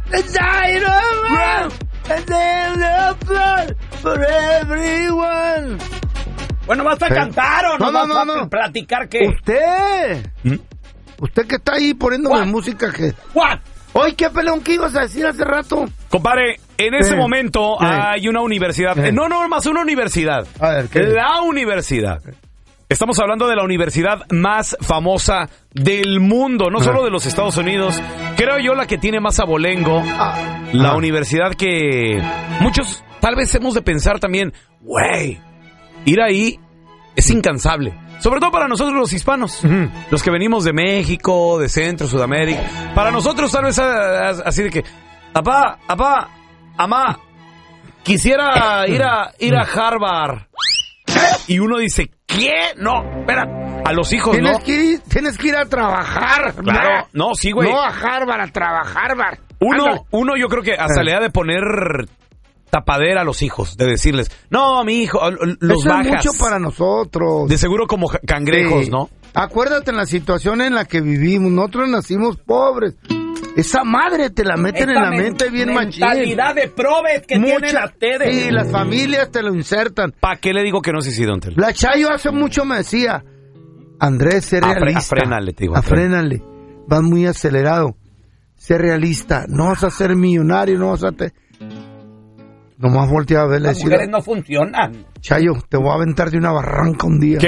For everyone. Bueno, ¿vas a cantar o no vas a platicar qué? Usted que está ahí poniéndome música que... What? Oye, ¿qué pelón que ibas a decir hace rato? Compadre, en ese momento hay una universidad. No, más una universidad. A ver, ¿qué? La universidad. Estamos hablando de la universidad más famosa del mundo, no solo de los Estados Unidos. Creo yo la que tiene más abolengo. La universidad que muchos tal vez hemos de pensar también, güey, ir ahí es incansable. Sobre todo para nosotros los hispanos, los que venimos de México, de Centro, Sudamérica. Para nosotros tal vez así de que, apá, amá, quisiera ir a Harvard. Y uno dice, ¿qué? No, espera, a los hijos tienes que ir a trabajar. Claro, no, sí, güey. No a Harvard, a trabajar. Uno yo creo que hasta le ha de poner tapadera a los hijos, de decirles, no, mi hijo, los eso bajas. Es mucho para nosotros. De seguro como cangrejos, ¿no? Acuérdate en la situación en la que vivimos, nosotros nacimos pobres. Esa madre te la meten en la mente bien machín. Mentalidad de probes que tienen ustedes. Sí, las familias te lo insertan. ¿Para qué le digo que no sé si don Telo? La Chayo hace mucho me decía, Andrés, sé realista. Afrénale, te digo. Afrénale. Vas muy acelerado. Sé realista. No vas a ser millonario, no vas a... Nomás volteaba a verle. Las mujeres no funcionan. Chayo, te voy a aventar de una barranca un día. ¿Qué?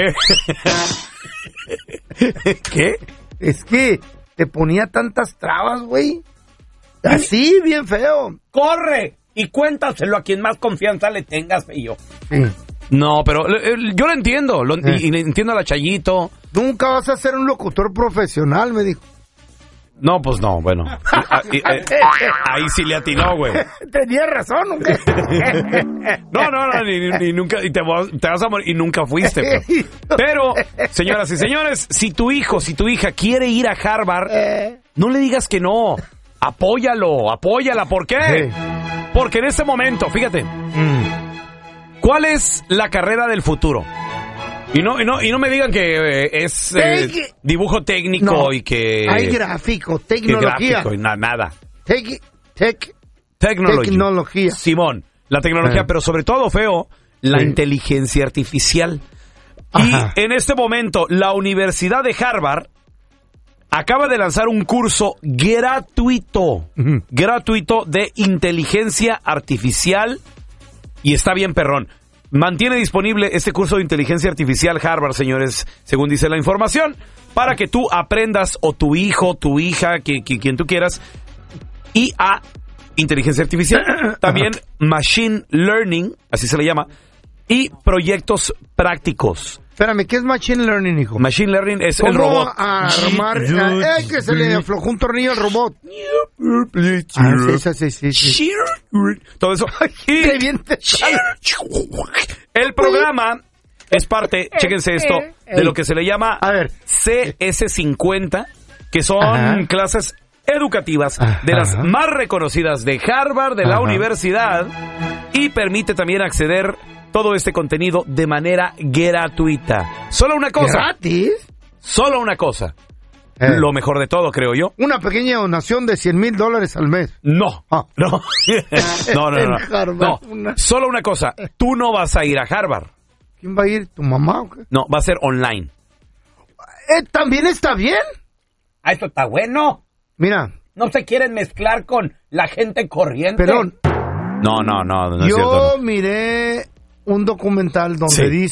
¿Qué? Es que te ponía tantas trabas, güey. Así, bien feo. ¡Corre! Y cuéntaselo a quien más confianza le tengas, yo. Sí. No, pero yo lo entiendo. Y entiendo a la Chayito. Nunca vas a ser un locutor profesional, me dijo. No, pues no, bueno. Ahí sí le atinó, güey. Tenía razón, ¿o qué? No, ni nunca, y te vas a morir, y nunca fuiste. Pero, señoras y señores, si tu hijo, si tu hija quiere ir a Harvard, no le digas que no. Apóyala. ¿Por qué? Sí. Porque en este momento, fíjate, ¿cuál es la carrera del futuro? Y no me digan que es dibujo técnico y que... Hay gráfico, tecnología. Gráfico y nada. Tecnología. Simón, la tecnología, pero sobre todo, feo, la inteligencia artificial. Ajá. Y en este momento, la Universidad de Harvard acaba de lanzar un curso gratuito de inteligencia artificial y está bien perrón. Mantiene disponible este curso de inteligencia artificial Harvard, señores, según dice la información, para que tú aprendas, o tu hijo, tu hija, quien tú quieras, y a inteligencia artificial, también machine learning, así se le llama, y proyectos prácticos. Espérame, ¿qué es machine learning, hijo? Machine learning es el robot. Armar, que se le aflojó un tornillo al robot. Sí. Todo eso. El programa es parte, chéquense esto, de lo que se le llama CS50, que son clases educativas de las más reconocidas de Harvard, de la universidad, y permite también acceder todo este contenido de manera gratuita. Solo una cosa. ¿Gratis? Solo una cosa. Lo mejor de todo, creo yo. Una pequeña donación de $100,000 al mes. No. No. Solo una cosa. Tú no vas a ir a Harvard. ¿Quién va a ir? ¿Tu mamá o qué? No, va a ser online. ¿También está bien? Eso está bueno. Mira. No se quieren mezclar con la gente corriente. Perdón. No es cierto. Yo miré un documental donde dice